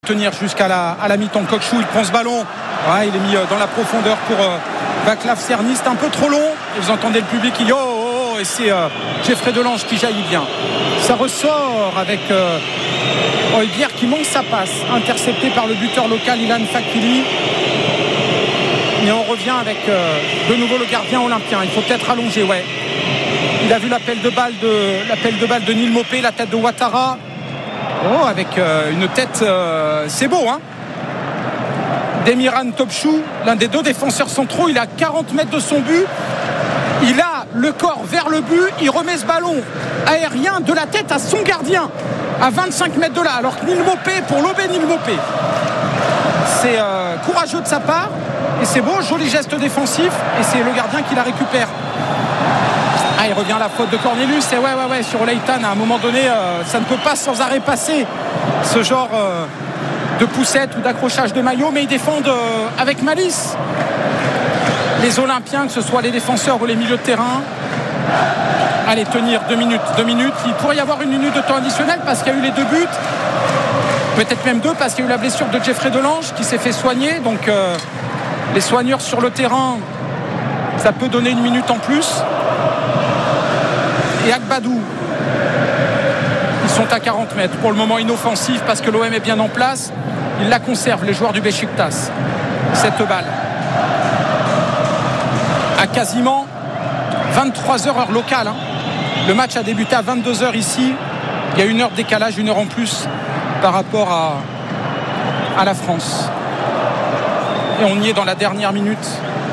Tenir jusqu'à la mi-temps. Kokshu, il prend ce ballon, ouais, il est mis dans la profondeur pour Vaclav Cerny, c'est un peu trop long et vous entendez le public qui dit oh, et c'est Geoffrey Delange qui jaillit bien, ça ressort avec Højbjerg qui manque sa passe, intercepté par le buteur local Ilan Fakili, et on revient avec de nouveau le gardien olympien. Il faut peut-être allonger, ouais, il a vu l'appel de balle de Neal Maupay, la tête de Ouattara. Oh, avec une tête, c'est beau, hein. Demiran Topchou, l'un des deux défenseurs centraux, il est à 40 mètres de son but. Il a le corps vers le but, il remet ce ballon aérien de la tête à son gardien, à 25 mètres de là. Alors que Neal Maupay, pour lober Neal Maupay, c'est courageux de sa part, et c'est beau, joli geste défensif, et c'est le gardien qui la récupère. Ah, il revient à la faute de Cornelius et ouais, sur Leighton à un moment donné ça ne peut pas sans arrêt passer ce genre de poussette ou d'accrochage de maillot, mais ils défendent avec malice les Olympiens, que ce soit les défenseurs ou les milieux de terrain. Allez, tenir 2 minutes, il pourrait y avoir 1 minute de temps additionnel parce qu'il y a eu les 2 buts, peut-être même 2 parce qu'il y a eu la blessure de Geoffrey Delange qui s'est fait soigner, donc les soigneurs sur le terrain, ça peut donner 1 minute en plus. Et Agbadou, ils sont à 40 mètres, pour le moment inoffensif parce que l'OM est bien en place, ils la conservent, les joueurs du Beşiktaş, cette balle à quasiment 23h heure locale, hein. Le match a débuté à 22h ici, il y a 1 heure de décalage, 1 heure en plus par rapport à la France, et on y est dans la dernière minute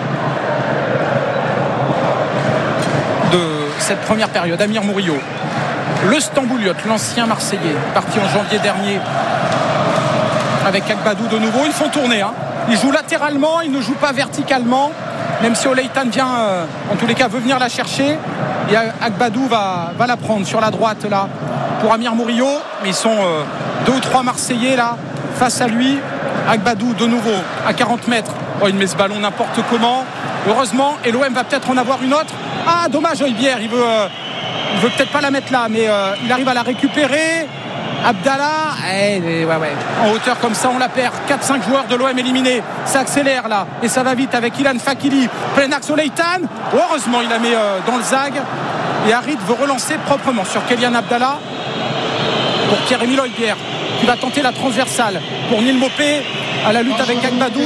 de cette première période. Amir Murillo, le Stambouliote, l'ancien Marseillais, parti en janvier dernier avec Agbadou de nouveau. Ils font tourner, hein. Ils jouent latéralement, ils ne jouent pas verticalement, même si Leighton vient, en tous les cas veut venir la chercher, et Agbadou va la prendre sur la droite là pour Amir Murillo, mais ils sont 2 ou 3 Marseillais là face à lui. Agbadou de nouveau à 40 mètres, il met ce ballon n'importe comment, heureusement, et l'OM va peut-être en avoir une autre. Ah, dommage, Højbjerg, il veut peut-être pas la mettre là, mais il arrive à la récupérer. Abdallah, ouais. En hauteur comme ça, on la perd. 4-5 joueurs de l'OM éliminés. Ça accélère là, et ça va vite avec Ilan Fakili. Plein axe au Leighton. Heureusement, il la met dans le zag. Et Harit veut relancer proprement sur Kylian Abdallah pour Pierre-Emile Højbjerg, qui va tenter la transversale pour Neal Maupay à la lutte avec Agbadou.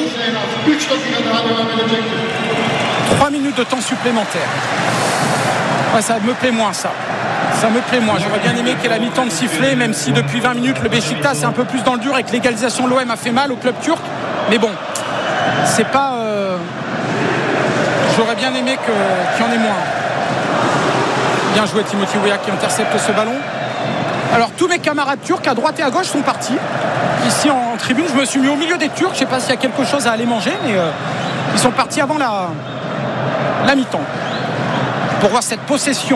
3 minutes de temps supplémentaire. Ouais, ça me plaît moins, ça me plaît moins. J'aurais bien aimé qu'il y ait la mi-temps de siffler, même si depuis 20 minutes le Beşiktaş c'est un peu plus dans le dur et que l'égalisation de l'OM a fait mal au club turc, mais bon, c'est pas j'aurais bien aimé qu'il y en ait moins. Bien joué Timothy Weah qui intercepte ce ballon. Alors tous mes camarades turcs à droite et à gauche sont partis. Ici en tribune, je me suis mis au milieu des Turcs, je sais pas s'il y a quelque chose à aller manger, mais ils sont partis avant la mi-temps pour voir cette possession.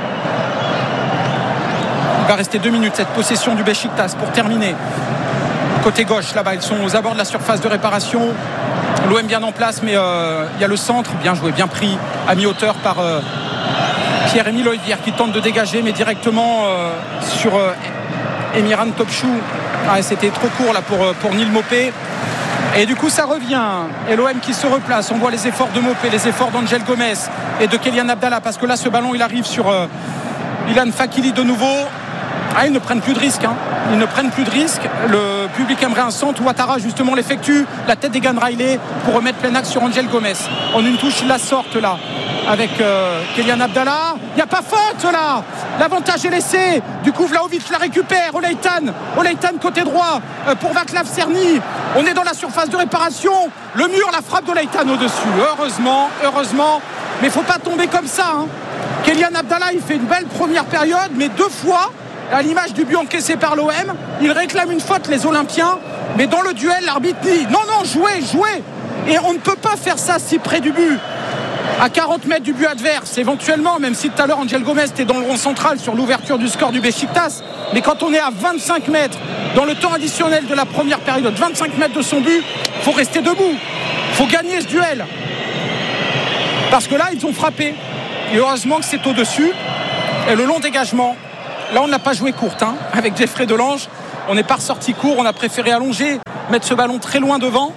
Il va rester 2 minutes, cette possession du Beşiktaş pour terminer. Côté gauche, là-bas, ils sont aux abords de la surface de réparation. L'OM bien en place, mais il y a le centre, bien joué, bien pris, à mi-hauteur par Pierre-Emile Højbjerg qui tente de dégager, mais directement sur Demiran Topchou. Ah, c'était trop court là pour Neal Maupay. Et du coup ça revient, et l'OM qui se replace. On voit les efforts de Maupay, les efforts d'Angel Gomez et de Kylian Abdallah, parce que là ce ballon il arrive sur Ilan Fakili de nouveau. Ils ne prennent plus de risques, hein. Ils ne prennent plus de risques. Le public aimerait un centre. Ouattara justement l'effectue, la tête d'Egan Riley pour remettre plein axe sur Angel Gomez. En une touche ils la sortent là avec Kylian Abdallah. Il n'y a pas faute là. L'avantage est laissé. Du coup Vlahovic la récupère. Leighton côté droit pour Vaclav Cerny. On est dans la surface de réparation. Le mur, la frappe de Leighton au-dessus. Heureusement. Mais il ne faut pas tomber comme ça, hein. Kylian Abdallah il fait une belle première période, mais 2 fois, à l'image du but encaissé par l'OM, il réclame une faute, les Olympiens, mais dans le duel l'arbitre dit non, jouez. Et on ne peut pas faire ça si près du but, à 40 mètres du but adverse éventuellement, même si tout à l'heure Angel Gomez était dans le rond central sur l'ouverture du score du Beşiktaş. Mais quand on est à 25 mètres dans le temps additionnel de la première période, 25 mètres de son but, il faut rester debout, il faut gagner ce duel, parce que là ils ont frappé. Et heureusement que c'est au-dessus. Et le long dégagement, là on ne l'a pas joué courte, hein, avec Geoffrey Delange. On n'est pas ressorti court, on a préféré allonger, mettre ce ballon très loin devant.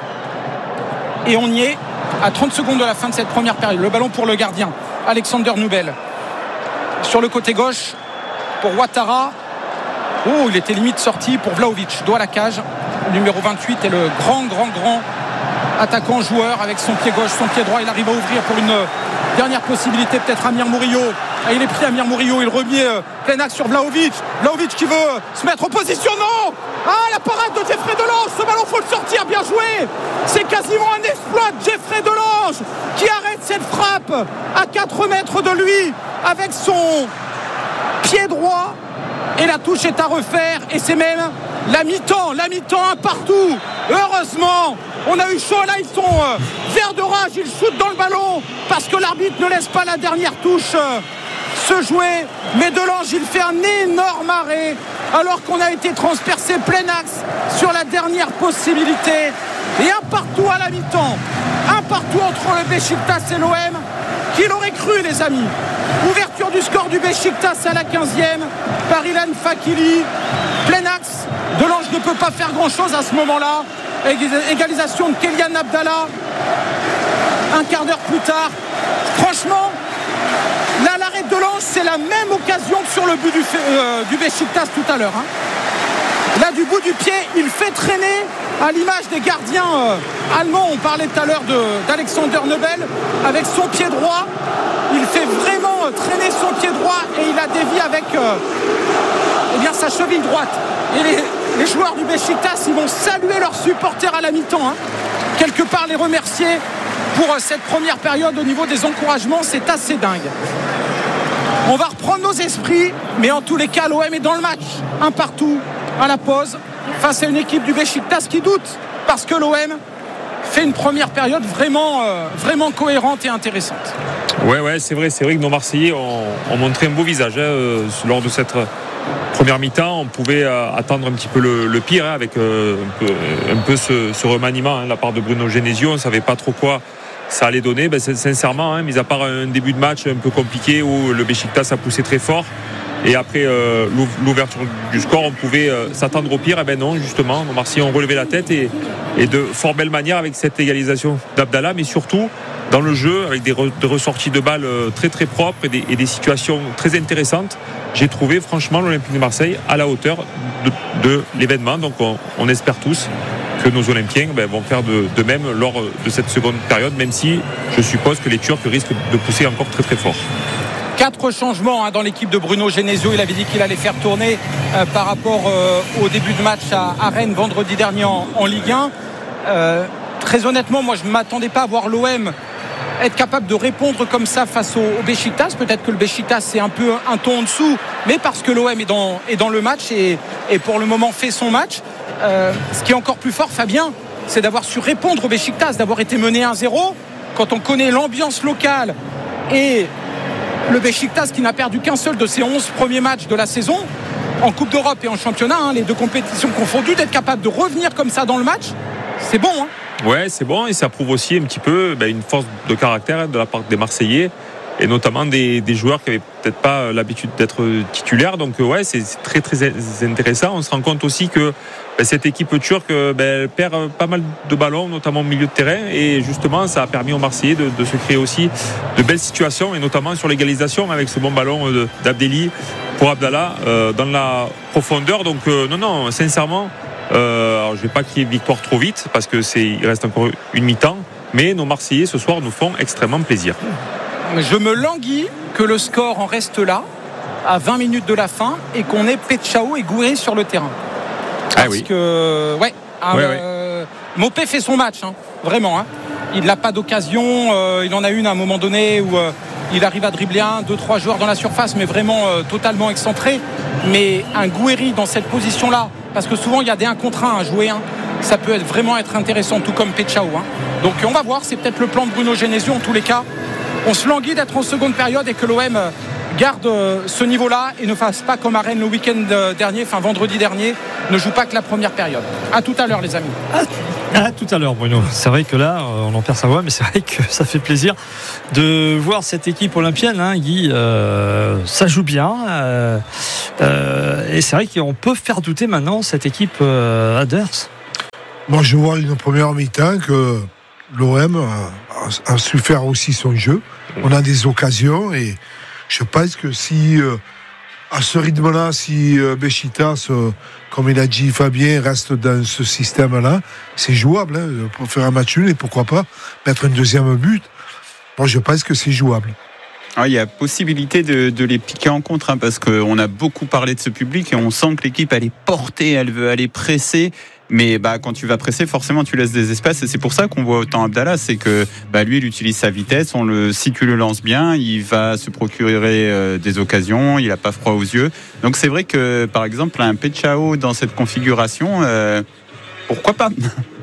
Et on y est à 30 secondes de la fin de cette première période. Le ballon pour le gardien, Alexander Nubel. Sur le côté gauche, pour Ouattara. Oh, il était limite sorti pour Vlahovic. Dos à la cage. Numéro 28 est le grand attaquant joueur avec son pied gauche, son pied droit. Il arrive à ouvrir pour une dernière possibilité, peut-être Amir Murillo. Il est pris Amir Murillo, il remet plein axe sur Vlahovic. Vlahovic qui veut se mettre en position. Non, la parade de Geoffrey Delange. Ce ballon, faut le sortir, bien joué. C'est quasiment un exploit de Geoffrey Delange qui arrête cette frappe à 4 mètres de lui avec son pied droit. Et la touche est à refaire. Et c'est même la mi-temps un partout. Heureusement, on a eu chaud là, ils sont verts de rage, ils shootent dans le ballon parce que l'arbitre ne laisse pas la dernière touche se jouer. Mais Delange, il fait un énorme arrêt alors qu'on a été transpercé plein axe sur la dernière possibilité. Et un partout à la mi-temps, un partout entre le Beşiktaş et l'OM. Qui l'aurait cru, les amis? Ouverture du score du Beşiktaş à la 15e par Ilan Fakili. Plein axe. Delange ne peut pas faire grand-chose à ce moment-là. Égalisation de Kélian Abdallah. Un quart d'heure plus tard. Franchement, là, l'arrêt de Delange, c'est la même occasion que sur le but du Beşiktaş tout à l'heure. Là, du bout du pied, il fait traîner à l'image des gardiens allemands. On parlait tout à l'heure d'Alexander Nubel avec son pied droit. Il fait vraiment traîner son pied droit et il a dévié avec sa cheville droite. Et les joueurs du Beşiktaş, ils vont saluer leurs supporters à la mi-temps. Quelque part les remercier pour cette première période au niveau des encouragements. C'est assez dingue. On va reprendre nos esprits, mais en tous les cas, l'OM est dans le match. Un partout à la pause face à une équipe du Beşiktaş qui doute parce que l'OM fait une première période vraiment cohérente et intéressante. Ouais, c'est vrai que nos Marseillais ont montré un beau visage lors de cette première mi-temps. On pouvait attendre un petit peu le pire avec un peu ce remaniement de la part de Bruno Genesio. On ne savait pas trop quoi ça allait donner. Sincèrement, mis à part un début de match un peu compliqué où le Beşiktaş a poussé très fort et après l'ouverture du score, on pouvait s'attendre au pire. Non, justement, nos Marseillais ont relevé la tête et de fort belle manière avec cette égalisation d'Abdallah, mais surtout dans le jeu avec des ressorties de balles très très propres et des situations très intéressantes. J'ai trouvé franchement l'Olympique de Marseille à la hauteur de l'événement. Donc on espère tous que nos Olympiens vont faire de même lors de cette seconde période, même si je suppose que les Turcs risquent de pousser encore très très fort. 4 changements dans l'équipe de Bruno Genesio. Il avait dit qu'il allait faire tourner par rapport au début de match à Rennes vendredi dernier en Ligue 1. Très honnêtement, moi je ne m'attendais pas à voir l'OM être capable de répondre comme ça face au Beşiktaş. Peut-être que le Beşiktaş c'est un peu un ton en dessous, mais parce que l'OM est dans le match et pour le moment fait son match. Ce qui est encore plus fort, Fabien, c'est d'avoir su répondre au Beşiktaş, d'avoir été mené 1-0 quand on connaît l'ambiance locale et le Beşiktaş qui n'a perdu qu'un seul de ses 11 premiers matchs de la saison en Coupe d'Europe et en championnat, les deux compétitions confondues. D'être capable de revenir comme ça dans le match, c'est bon. Ouais, c'est bon, et ça prouve aussi un petit peu une force de caractère de la part des Marseillais et notamment des joueurs qui n'avaient peut-être pas l'habitude d'être titulaires. Donc c'est très très intéressant. On se rend compte aussi que cette équipe turque elle perd pas mal de ballons, notamment au milieu de terrain, et justement ça a permis aux Marseillais de se créer aussi de belles situations, et notamment sur l'égalisation avec ce bon ballon d'Abdelli pour Abdallah dans la profondeur. Donc non, sincèrement, alors je ne vais pas crier victoire trop vite parce il reste encore une mi-temps, mais nos Marseillais ce soir nous font extrêmement plaisir. Je me languis que le score en reste là à 20 minutes de la fin et qu'on ait Petchao et Gouiri sur le terrain. Parce que Mopé fait son match, vraiment. Il n'a pas d'occasion, il en a une à un moment donné où il arrive à dribbler 2-3 joueurs dans la surface, mais vraiment totalement excentré. Mais un Gouiri dans cette position-là, parce que souvent il y a des 1 contre 1 à jouer, ça peut vraiment être intéressant, tout comme Petchao. Donc on va voir, c'est peut-être le plan de Bruno Genesio. En tous les cas, on se languit d'être en seconde période et que l'OM garde ce niveau-là et ne fasse pas comme à Rennes le week-end dernier, vendredi dernier, ne joue pas que la première période. À tout à l'heure, les amis. Tout à l'heure, Bruno. C'est vrai que là, on en perd sa voix, mais c'est vrai que ça fait plaisir de voir cette équipe olympienne, Guy. Ça joue bien. Et c'est vrai qu'on peut faire douter maintenant cette équipe adverse. Moi, je vois une première mi-temps que l'OM a su faire aussi son jeu. On a des occasions et je pense que si, à ce rythme-là, si Beşiktaş, comme il a dit Fabien, reste dans ce système-là, c'est jouable pour faire un match nul et pourquoi pas mettre un deuxième but. Moi, je pense que c'est jouable. Il y a possibilité de les piquer en contre parce qu'on a beaucoup parlé de ce public et on sent que l'équipe elle est portée, elle veut aller presser. Mais quand tu vas presser, forcément, tu laisses des espaces. Et c'est pour ça qu'on voit autant Abdallah. C'est que lui, il utilise sa vitesse. Si tu le lances bien, il va se procurer des occasions. Il n'a pas froid aux yeux. Donc c'est vrai que, par exemple, un Pechao dans cette configuration, pourquoi pas ?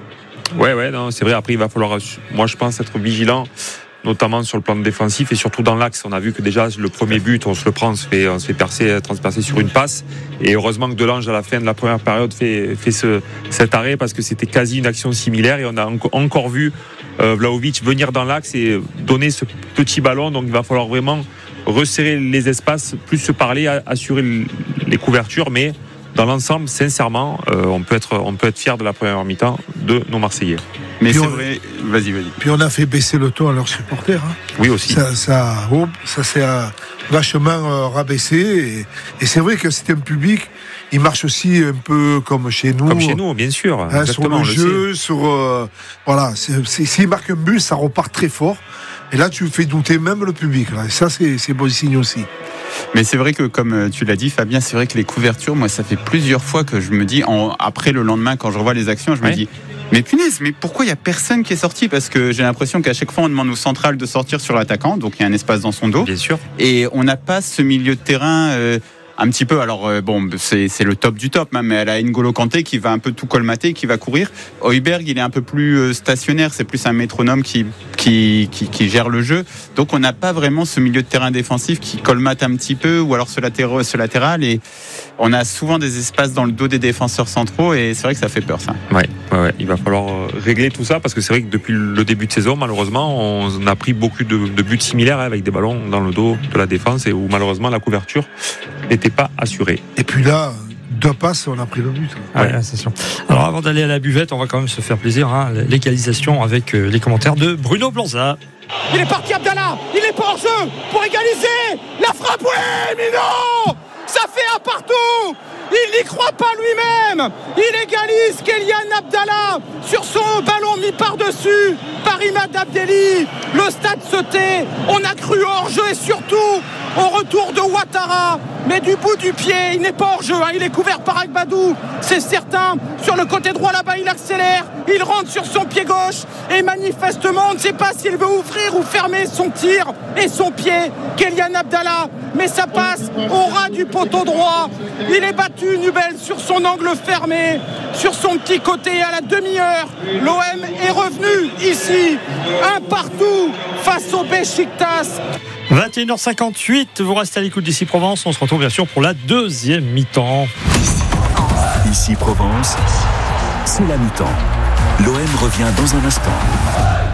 Ouais, non, c'est vrai. Après, il va falloir, moi, je pense, être vigilant, notamment sur le plan défensif et surtout dans l'axe. On a vu que déjà le premier but, on se le prend, on se fait transpercer sur une passe. Et heureusement que Delange, à la fin de la première période, fait cet arrêt parce que c'était quasi une action similaire. Et on a encore vu Vlahovic venir dans l'axe et donner ce petit ballon. Donc il va falloir vraiment resserrer les espaces, plus se parler, assurer les couvertures. Mais dans l'ensemble, sincèrement, on peut être fier de la première mi-temps de nos Marseillais. Mais c'est vrai, vas-y. Puis on a fait baisser le ton à leurs supporters. Oui, aussi. Ça s'est vachement rabaissé. Et c'est vrai que c'est un public, il marche aussi un peu comme chez nous. Comme chez nous, bien sûr. Sur le jeu, voilà. S'il marque un but, ça repart très fort. Et là, tu fais douter même le public. Là. Et ça, c'est bon signe aussi. Mais c'est vrai que, comme tu l'as dit, Fabien, c'est vrai que les couvertures, moi, ça fait plusieurs fois que je me dis, après le lendemain, quand je revois les actions, je me dis, mais punaise, mais pourquoi il n'y a personne qui est sorti ? Parce que j'ai l'impression qu'à chaque fois, on demande au central de sortir sur l'attaquant, donc il y a un espace dans son dos. Bien sûr. Et on n'a pas ce milieu de terrain un petit peu. Alors, c'est le top du top, mais elle a N'Golo Kanté qui va un peu tout colmater, qui va courir. Højbjerg, il est un peu plus stationnaire, c'est plus un métronome qui gère le jeu. Donc, on n'a pas vraiment ce milieu de terrain défensif qui colmate un petit peu, ou alors ce latéral. Et on a souvent des espaces dans le dos des défenseurs centraux, et c'est vrai que ça fait peur, ça. Ouais. Il va falloir régler tout ça, parce que c'est vrai que depuis le début de saison, malheureusement, on a pris beaucoup de buts similaires avec des ballons dans le dos de la défense, et où malheureusement la couverture n'était pas assurée. Et puis là, 2 passes, on a pris le but. Ouais, c'est sûr. Alors avant d'aller à la buvette, on va quand même se faire plaisir. L'égalisation avec les commentaires de Bruno Blanza. Il est parti, Abdallah. Il est pas hors jeu pour égaliser. La frappe, oui, mais non. Ça fait un partout. Il n'y croit pas lui-même. Il égalise Kélian Abdallah sur son ballon mis par-dessus par Imad Abdelli. Le stade se tait. On a cru hors-jeu et surtout au retour de Ouattara. Mais du bout du pied, il n'est pas hors-jeu. Il est couvert par Agbadou, c'est certain. Sur le côté droit là-bas, il accélère. Il rentre sur son pied gauche. Et manifestement, on ne sait pas s'il veut ouvrir ou fermer son tir et son pied. Kélian Abdallah. Mais ça passe au ras du poteau droit. Il est battu, Nubel, sur son angle fermé, sur son petit côté à la demi-heure. L'OM est revenu ici, un partout face au Beşiktaş. 21h58, vous restez à l'écoute d'Ici Provence. On se retrouve bien sûr pour la deuxième mi-temps. Ici Provence, c'est la mi-temps. L'OM revient dans un instant.